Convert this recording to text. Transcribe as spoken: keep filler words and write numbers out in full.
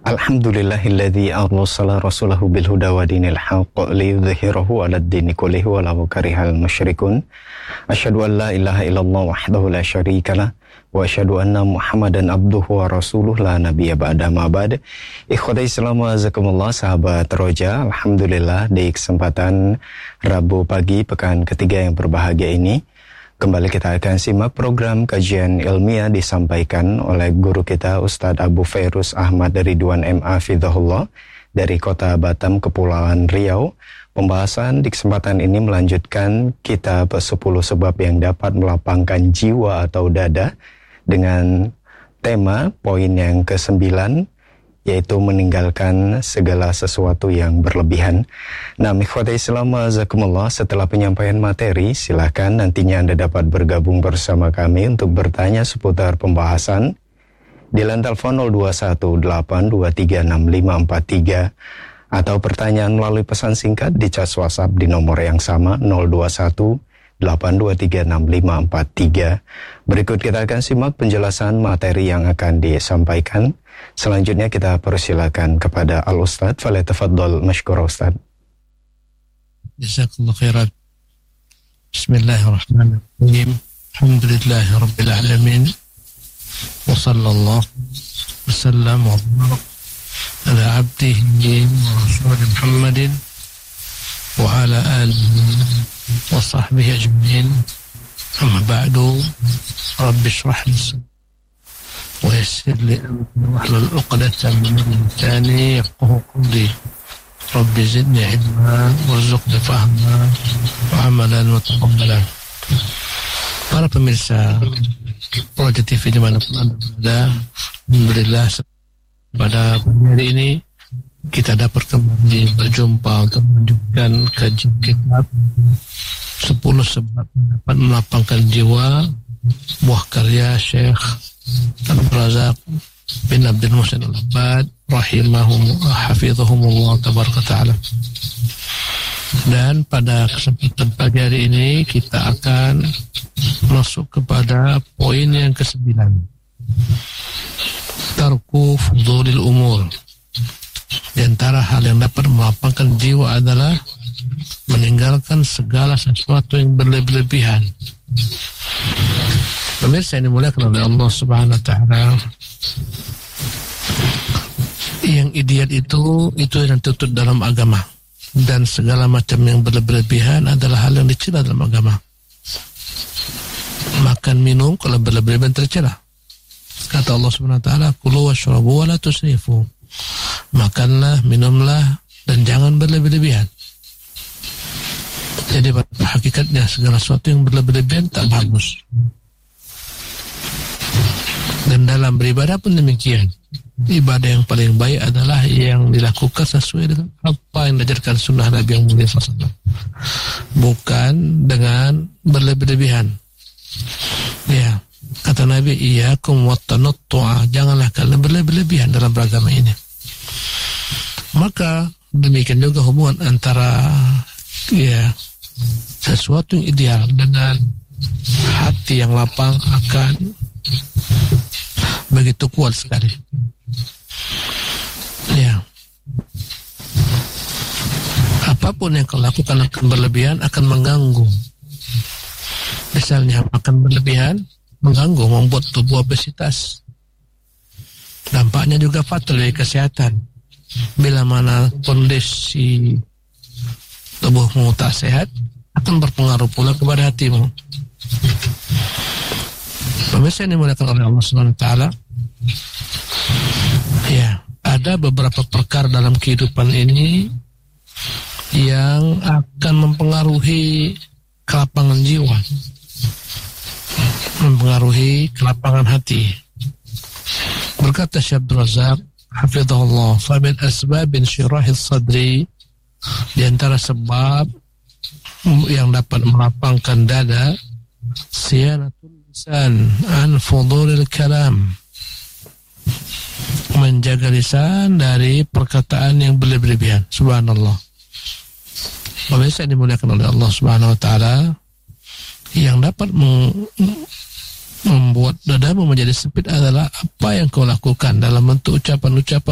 Alhamdulillahilladzi arsala rasulahu bil huda wa dinil haqq liyudhhirahu 'alad dini kullihi walau karihal musyrikun. Asyhadu an la ilaha illallah wahdahu la syarikalah wa asyhadu anna Muhammadan abduhu wa rasuluh la nabiyya ba'da ma ba'd. Ikhwatai Islam wa azakumullah, sahabat Roja, alhamdulillah di kesempatan Rabu pagi pekan ketiga yang berbahagia ini kembali kita akan simak program kajian ilmiah disampaikan oleh guru kita Ustadz Abu Fairuz Ahmad Ridwan M A Fidhahullah dari kota Batam, Kepulauan Riau. Pembahasan di kesempatan ini melanjutkan kitab sepuluh sebab yang dapat melapangkan jiwa atau dada dengan tema poin yang kesembilan, yaitu meninggalkan segala sesuatu yang berlebihan. Nah, ikhwatai Islam azakumullah, setelah penyampaian materi, silakan nantinya Anda dapat bergabung bersama kami untuk bertanya seputar pembahasan di line telepon nol dua satu delapan dua tiga enam lima empat tiga atau pertanyaan melalui pesan singkat di chat WhatsApp di nomor yang sama nol dua satu delapan dua tiga enam lima empat tiga. Berikut kita akan simak penjelasan materi yang akan disampaikan. Selanjutnya kita persilakan kepada Al-Ustadz. Falyatafaddal mashkura Ustadz. Jazakallahu khairan. Bismillahirrahmanirrahim. Alhamdulillahi rabbil alamin. Wa sallallahu wasallam wa barak ala abdihi wa rasulih Muhammadin wa ala alihi wa sahbihi ajma'in. Amma ba'du. Rabbi shrah li sadri wa yassir li amri wahlul 'uqdatam min lisani yafqahu qawli. Rabbi zidni ilma warzuqni fahma wa amalan mutaqabbalan. Para pemirsa Proja T V dimanapun Anda berada, alhamdulillah pada hari ini kita dapat kembali berjumpa untuk melanjutkan kajian kitab sepuluh sebab dapat melapangkan jiwa, buah karya Syekh Abdul Razak bin Abdul Muhsin Al-Abbad rahimahum hafizahumullah tabaraka ta'ala. Dan pada kesempatan pagi hari ini kita akan masuk kepada poin yang kesembilan, tarku fudulil umur. Di antara hal yang dapat melapangkan jiwa adalah meninggalkan segala sesuatu yang berlebihan. Pemirsa yang dimuliakan oleh Allah Subhanahu wa taala, yang ideal itu itu yang tertutup dalam agama, dan segala macam yang berlebihan adalah hal yang dicela dalam agama. Makan minum kalau berlebihan tercela. Kata Allah Subhanahu wa taala, kulu washrabu wa la tusrifu. Makanlah, minumlah, dan jangan berlebihan. Jadi pada hakikatnya segala sesuatu yang berlebihan tak bagus. Dan dalam beribadah pun demikian. Ibadah yang paling baik adalah yang dilakukan sesuai dengan apa yang diajarkan sunnah Nabi yang mulia sallallahu alaihi wasallam, bukan dengan berlebihan. Ya, kata Nabi, iyyakum wattanattu'a, janganlah kalian berlebihan dalam beragama ini. Maka demikian juga hubungan antara ya sesuatu yang ideal dengan hati yang lapang akan begitu kuat sekali. Ya, apapun yang kau lakukan akan berlebihan akan mengganggu. Misalnya makan berlebihan mengganggu, membuat tubuh obesitas. Dampaknya juga fatal dari kesehatan. Bila mana kondisi tubuhmu tak sehat, akan berpengaruh pula kepada hatimu. Pemirsa yang dimuliakan oleh Allah Subhanahu wa taala, ya, ada beberapa perkara dalam kehidupan ini yang akan mempengaruhi kelapangan jiwa, mempengaruhi kelapangan hati. Berkata Syekh Abdul Razak hafizahullah, fa min asbabin syirahis sadri, di antara sebab yang dapat melapangkan dada, siyanatul lisan an fudulil kalam, menjaga lisan dari perkataan yang berlebihan. Subhanallah. Pemirsa yang dimuliakan oleh Allah Subhanahu wa taala, yang dapat meng- membuat dadamu menjadi sempit adalah apa yang kau lakukan dalam bentuk ucapan-ucapan